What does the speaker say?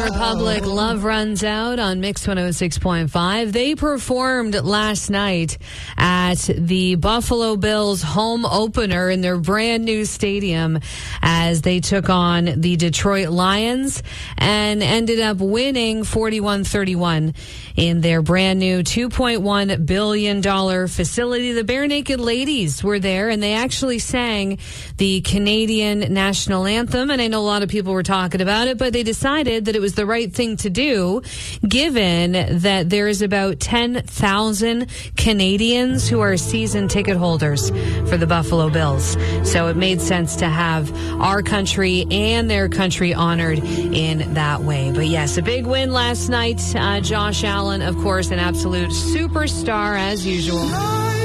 Republic, Love Runs Out on Mix 106.5. They performed last night at the Buffalo Bills home opener in their brand new stadium as they took on the Detroit Lions and ended up winning 41-31 in their brand new $2.1 billion facility. The Bare Naked Ladies were there and they actually sang the Canadian national anthem. And I know a lot of people were talking about it, but they decided that it was the right thing to do, given that there is about 10,000 Canadians who are season ticket holders for the Buffalo Bills. So it made sense to have our country and their country honored in that way. But yes, a big win last night. Josh Allen, of course, an absolute superstar as usual.